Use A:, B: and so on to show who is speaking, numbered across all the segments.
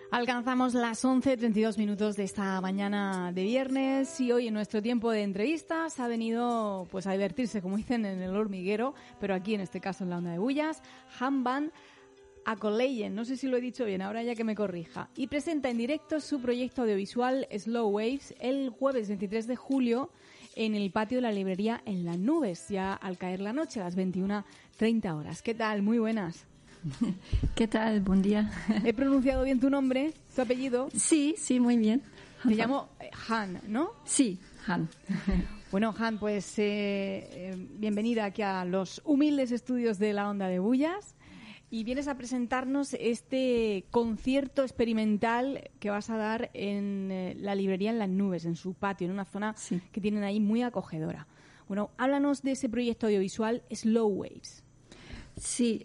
A: Alcanzamos las 11:32 de esta mañana de viernes y hoy en nuestro tiempo de entrevistas ha venido pues a divertirse, como dicen en el hormiguero, pero aquí en este caso en la Onda de Bullas, Han van Akoleyen, no sé si lo he dicho bien, ahora ya que me corrija, y presenta en directo su proyecto audiovisual Slow Waves el jueves 23 de julio en el patio de la librería En las Nubes, ya al caer la noche a las 21:30 horas. ¿Qué tal? Muy buenas.
B: ¿Qué tal? Buen día.
A: ¿He pronunciado bien tu nombre, tu apellido?
B: Sí, muy bien.
A: Te llamo Han, ¿no?
B: Sí, Han.
A: Bueno, Han, pues bienvenida aquí a los humildes estudios de la Onda de Bullas y vienes a presentarnos este concierto experimental que vas a dar en la librería En las Nubes, en su patio, en una zona que tienen ahí muy acogedora. Bueno, háblanos de ese proyecto audiovisual Slow Waves.
B: Sí,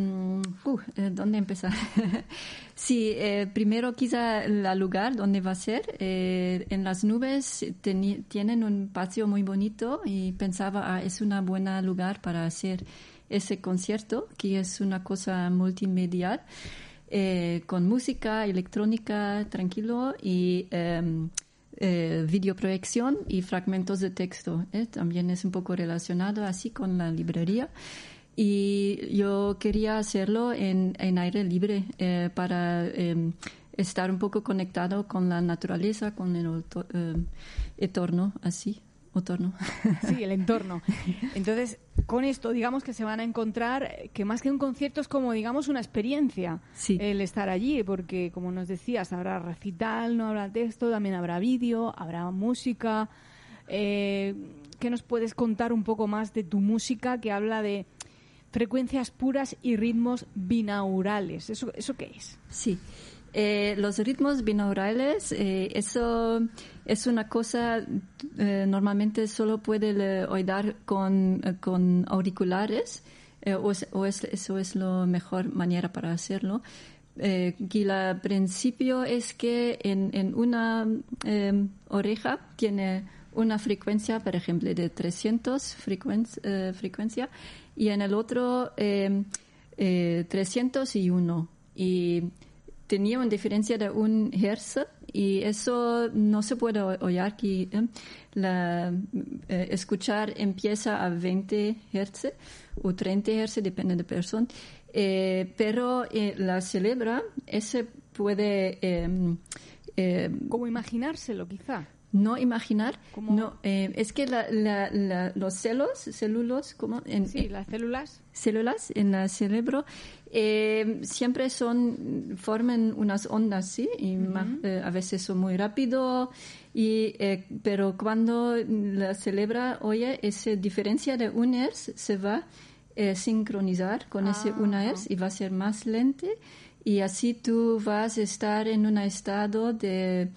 B: ¿dónde empezar? Sí, primero quizá el lugar donde va a ser. En las Nubes tienen un patio muy bonito y pensaba, es un buen lugar para hacer ese concierto, que es una cosa multimedial, con música electrónica tranquilo y videoproyección y fragmentos de texto. También es un poco relacionado así con la librería. Y yo quería hacerlo en aire libre para estar un poco conectado con la naturaleza, con el entorno, así. Entorno.
A: Sí, el entorno. Entonces, con esto, digamos que se van a encontrar que más que un concierto es como, digamos, una experiencia el estar allí, porque, como nos decías, habrá recital, no habrá texto, también habrá vídeo, habrá música. ¿Qué nos puedes contar un poco más de tu música que habla de frecuencias puras y ritmos binaurales? ¿Eso qué es?
B: Sí. Los ritmos binaurales, eso es una cosa, normalmente solo puede oír con auriculares, eso es la mejor manera para hacerlo. Que el principio es que en una oreja tiene una frecuencia, por ejemplo, de 300 frecuencia, y en el otro 301. Y tenía una diferencia de 1 Hz y eso no se puede oír aquí. Escuchar empieza a 20 Hz o 30 Hz, depende de persona. Pero la cerebra, ese puede...
A: ¿Cómo imaginárselo, quizá?
B: No imaginar, no, es que los células, ¿cómo?
A: Las células.
B: Células en el cerebro siempre forman unas ondas, ¿sí? Y a veces son muy rápido, pero cuando la cerebro oye esa diferencia de 1 Hz, se va a sincronizar con ese 1 Hz y va a ser más lento, y así tú vas a estar en un estado de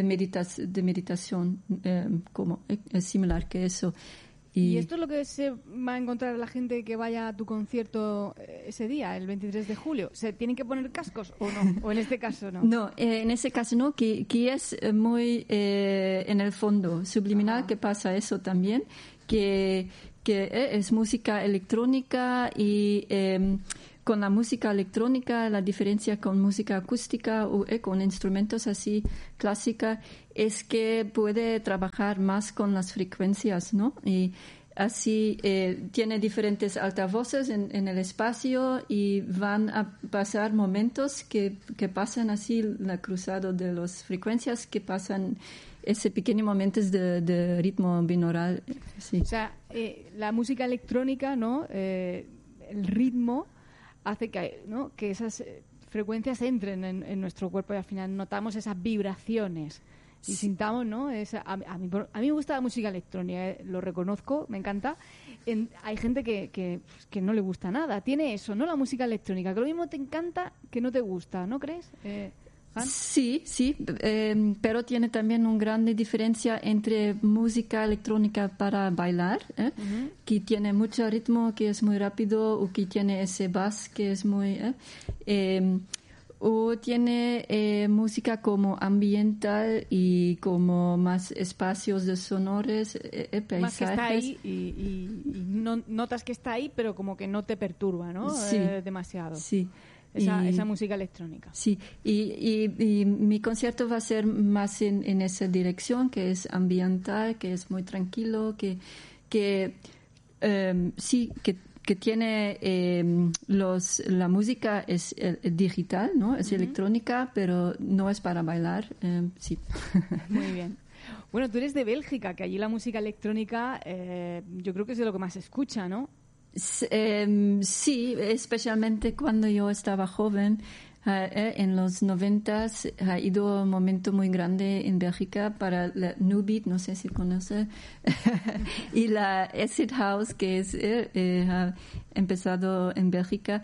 B: meditación, como es similar que eso.
A: ¿Y esto es lo que se va a encontrar la gente que vaya a tu concierto ese día, el 23 de julio? ¿Se tienen que poner cascos o no? ¿O en este caso no?
B: No, en ese caso no, que es muy en el fondo subliminal que pasa eso también, que es música electrónica y... con la música electrónica, la diferencia con música acústica o con instrumentos así clásica es que puede trabajar más con las frecuencias, ¿no? Y así tiene diferentes altavoces en el espacio y van a pasar momentos que pasan así, la cruzado de las frecuencias que pasan ese pequeño momentos de ritmo binaural. Sí.
A: O sea, la música electrónica, ¿no? El ritmo hace que esas frecuencias entren en nuestro cuerpo y al final notamos esas vibraciones y sintamos, ¿no? A mí me gusta la música electrónica, lo reconozco, me encanta. Hay gente que no le gusta nada, tiene eso, ¿no? La música electrónica, que lo mismo te encanta que no te gusta, ¿no crees?
B: Sí, pero tiene también una gran diferencia entre música electrónica para bailar, que tiene mucho ritmo, que es muy rápido, o que tiene ese bass que es muy... o tiene música como ambiental y como más espacios de sonores, paisajes.
A: Más que está ahí y no, notas que está ahí, pero como que no te perturba, ¿no?
B: Sí.
A: Demasiado.
B: Sí.
A: esa música electrónica.
B: Sí, y mi concierto va a ser más en esa dirección, que es ambiental, que es muy tranquilo, que tiene la música es digital, ¿no? Es electrónica, pero no es para bailar. Sí.
A: Muy bien. Bueno, tú eres de Bélgica, que allí la música electrónica yo creo que es de lo que más se escucha, ¿no?
B: Sí, especialmente cuando yo estaba joven. En los 90s ha ido un momento muy grande en Bélgica para la New Beat, no sé si conoce, y la Acid House, que ha empezado en Bélgica.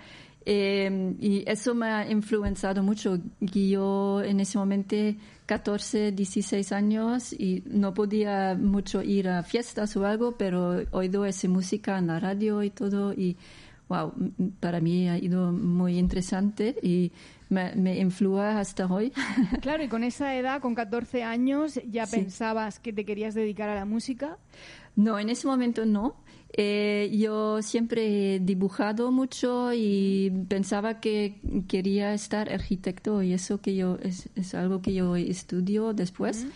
B: Y eso me ha influenciado mucho. Y yo en ese momento, 14, 16 años, y no podía mucho ir a fiestas o algo, pero he oído esa música en la radio y todo, y wow, para mí ha ido muy interesante y me influye hasta hoy.
A: Claro, y con esa edad, con 14 años, ¿ya pensabas que te querías dedicar a la música?
B: No, en ese momento no. Yo siempre he dibujado mucho y pensaba que quería estar arquitecto, y eso que yo es algo que yo estudio después.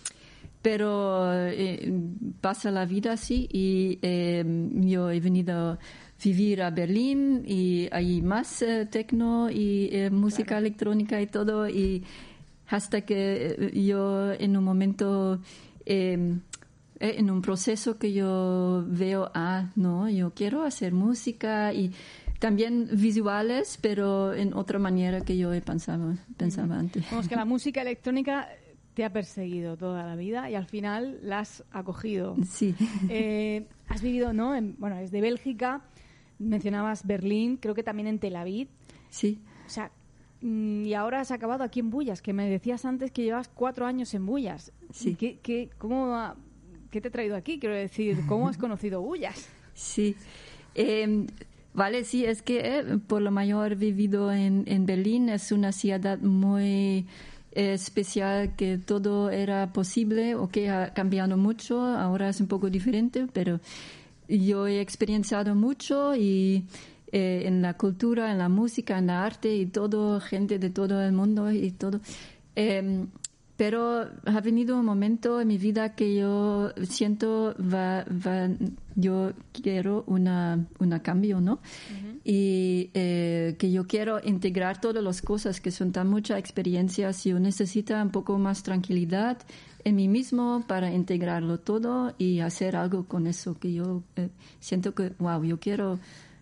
B: Pero pasa la vida así, y yo he venido a vivir a Berlín, y hay más techno y música electrónica y todo, y hasta que yo en un momento en un proceso que yo veo, no, yo quiero hacer música y también visuales, pero en otra manera que yo pensaba antes.
A: Vamos, que la música electrónica te ha perseguido toda la vida y al final la has acogido.
B: Sí.
A: Has vivido, ¿no? Bueno, desde Bélgica, mencionabas Berlín, creo que también en Tel Aviv.
B: Sí.
A: O sea, y ahora has acabado aquí en Bullas, que me decías antes que llevas 4 años en Bullas.
B: Sí.
A: ¿Qué te ha traído aquí? Quiero decir, ¿cómo has conocido Bullas?
B: Sí. Vale, sí, es que por lo mayor he vivido en Berlín. Es una ciudad muy especial, que todo era posible, o que ha cambiado mucho. Ahora es un poco diferente, pero yo he experienciado mucho, y en la cultura, en la música, en el arte y todo, gente de todo el mundo y todo. Pero ha venido un momento en mi vida que yo siento yo quiero una cambio, ¿no? Uh-huh. Y que yo quiero integrar todas las cosas, que son tan muchas experiencias. Yo necesito un poco más tranquilidad en mí mismo para integrarlo todo y hacer algo con eso, que yo siento que, wow, yo quiero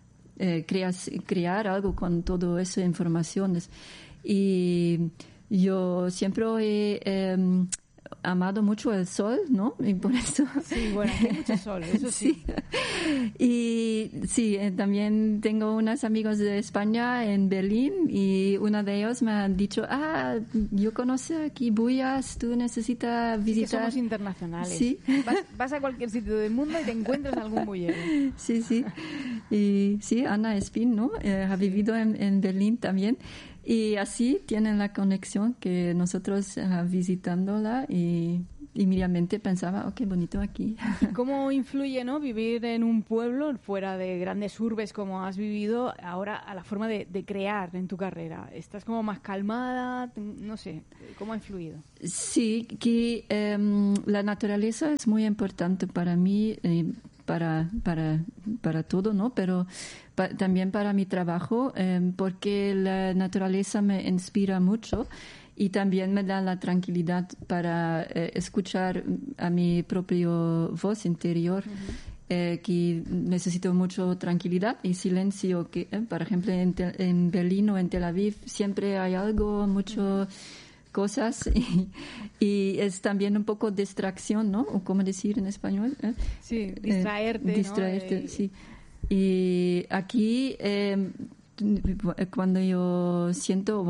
B: crear algo con todo eso informaciones. Y yo siempre he amado mucho el sol, ¿no? Y por eso...
A: Sí, bueno, hay mucho sol, eso sí.
B: Y sí, también tengo unos amigos de España en Berlín, y uno de ellos me ha dicho, yo conozco aquí Bullas, tú necesitas visitar...
A: Sí, que somos internacionales.
B: Sí.
A: Vas a cualquier sitio del mundo y te encuentras algún bullero.
B: Sí, sí. Y sí, Ana Espín, ¿no? Ha vivido en Berlín también. Y así tienen la conexión, que nosotros visitándola y inmediatamente pensaba, qué bonito aquí.
A: ¿Cómo influye, no, vivir en un pueblo fuera de grandes urbes como has vivido ahora a la forma de crear en tu carrera? ¿Estás como más calmada? No sé, ¿cómo ha influido?
B: Sí, que la naturaleza es muy importante para mí, para todo, ¿no? Pero también para mi trabajo, porque la naturaleza me inspira mucho y también me da la tranquilidad para escuchar a mi propia voz interior. Uh-huh. Que necesito mucho tranquilidad y silencio, que por ejemplo en Berlín o en Tel Aviv siempre hay algo, mucho cosas, y es también un poco distracción, ¿no? O cómo decir en español.
A: Sí, distraerte,
B: ¿no? Sí. Y aquí, cuando yo siento,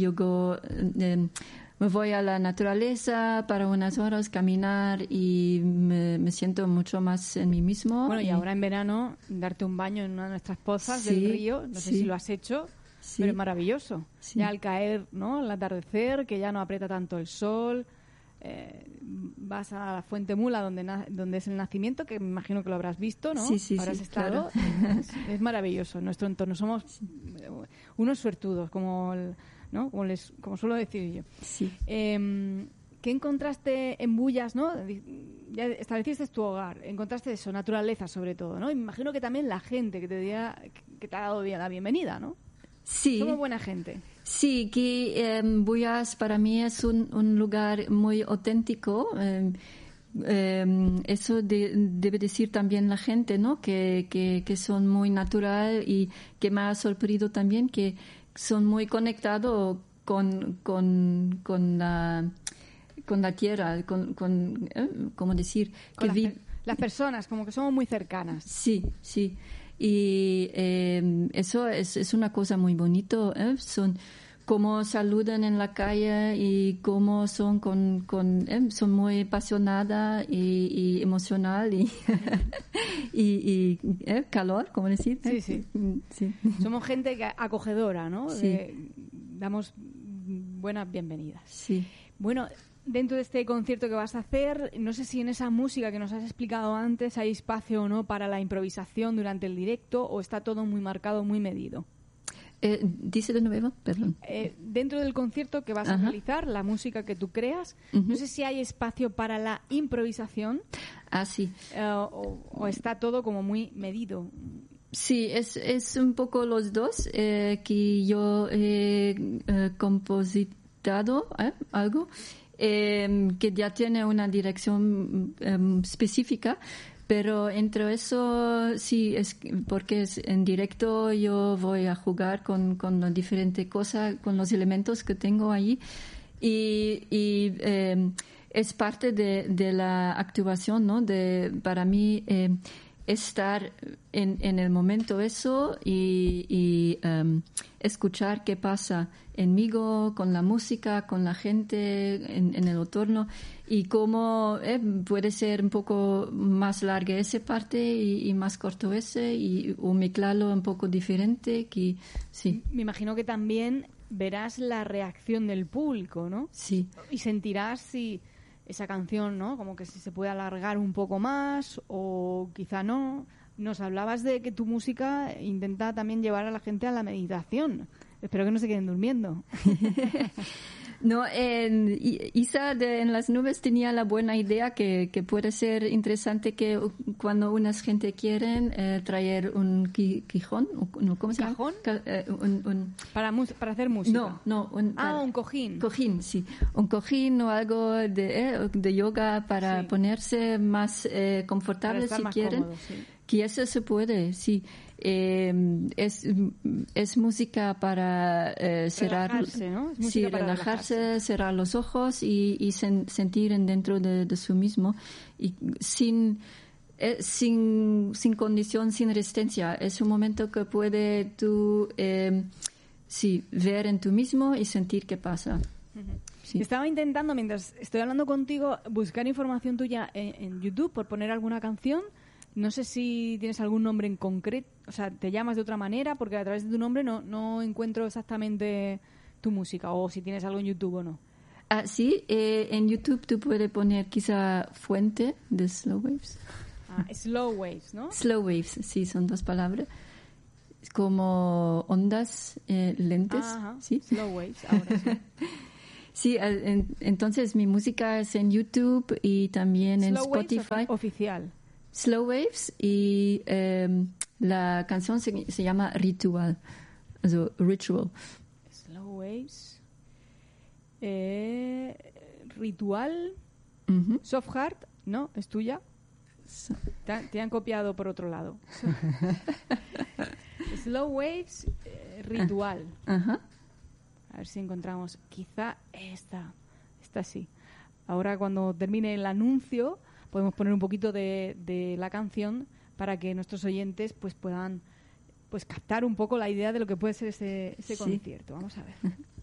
B: me voy a la naturaleza para unas horas, caminar, y me siento mucho más en mí mismo.
A: Bueno, y ahora en verano, darte un baño en una de nuestras pozas del río, no sé si lo has hecho. Sí. Pero es maravilloso. Sí. Ya al caer, ¿no? El atardecer, que ya no aprieta tanto el sol, vas a la Fuente Mula, donde es el nacimiento, que me imagino que lo habrás visto, ¿no?
B: Sí,
A: Habrás estado. Claro. Es maravilloso en nuestro entorno. Somos unos suertudos, como ¿no? Como suelo decir yo.
B: Sí.
A: ¿Qué encontraste en Bullas, no? Ya estableciste tu hogar, encontraste eso, naturaleza sobre todo, ¿no? Y me imagino que también la gente que te ha dado la bienvenida, ¿no?
B: Sí.
A: Somos buena gente.
B: Sí, que Bullas para mí es un lugar muy auténtico. Eso debe decir también la gente, ¿no? Que son muy natural y que me ha sorprendido también que son muy conectados con la tierra, ¿cómo decir?
A: Con las personas, como que somos muy cercanas.
B: Sí, sí. Y eso es una cosa muy bonito, ¿eh? Son cómo saludan en la calle y cómo son son muy apasionadas y emocional y calor, ¿cómo decir?
A: Sí, sí.
B: Sí.
A: Somos gente acogedora, ¿no?
B: Sí.
A: Damos buenas bienvenidas.
B: Sí.
A: Bueno, dentro de este concierto que vas a hacer, no sé si en esa música que nos has explicado antes hay espacio o no para la improvisación durante el directo o está todo muy marcado, muy medido.
B: Dice de nuevo, perdón.
A: Dentro del concierto que vas a realizar, la música que tú creas, no sé si hay espacio para la improvisación.
B: Sí.
A: O está todo como muy medido.
B: Sí, es un poco los dos que yo he compositado algo que ya tiene una dirección específica. Pero entre eso, sí, es porque en directo yo voy a jugar con diferentes cosas, con los elementos que tengo ahí. Y es parte de la actuación, ¿no? Para mí, estar en el momento eso y escuchar qué pasa enmigo, con la música, con la gente, en el entorno, y cómo puede ser un poco más larga esa parte y más corto ese, o mezclarlo un poco diferente. Sí.
A: Me imagino que también verás la reacción del público, ¿no?
B: Sí.
A: Y sentirás si esa canción, ¿no? Como que si se puede alargar un poco más o quizá no. Nos hablabas de que tu música intenta también llevar a la gente a la meditación. Espero que no se queden durmiendo.
B: No, Isa en las nubes tenía la buena idea que puede ser interesante que cuando unas gente quieren traer un quijón, ¿cómo se llama?
A: ¿Cajón? Para hacer música.
B: No.
A: Un cojín.
B: Cojín, sí. Un cojín o algo de yoga para ponerse más confortable si quieren.
A: Cómodo, sí.
B: Que eso se puede, sí. Es música para cerrar,
A: relajarse, ¿no? Es música
B: sí,
A: para
B: relajarse, cerrar los ojos y sentir dentro de su mismo y sin condición, sin resistencia. Es un momento que puede tú ver en tú mismo y sentir qué pasa. Sí.
A: Estaba intentando, mientras estoy hablando contigo, buscar información tuya en YouTube por poner alguna canción. No sé si tienes algún nombre en concreto, o sea, te llamas de otra manera, porque a través de tu nombre no encuentro exactamente tu música, o si tienes algo en YouTube o no.
B: Sí, en YouTube tú puedes poner quizá Fuente de Slow Waves.
A: Slow Waves, ¿no?
B: Slow Waves, sí, son dos palabras. Como ondas lentes. ¿Sí?
A: Slow Waves, ahora sí.
B: Sí, entonces mi música es en YouTube y también en Spotify.
A: Waves oficial.
B: Slow Waves y la canción se llama Ritual, also Ritual.
A: Slow Waves. Ritual. Soft Heart, ¿no? ¿Es tuya? Te han copiado por otro lado. Slow Waves, Ritual. A ver si encontramos. Quizá esta sí. Ahora cuando termine el anuncio podemos poner un poquito de la canción para que nuestros oyentes pues puedan captar un poco la idea de lo que puede ser ese concierto. Vamos a ver.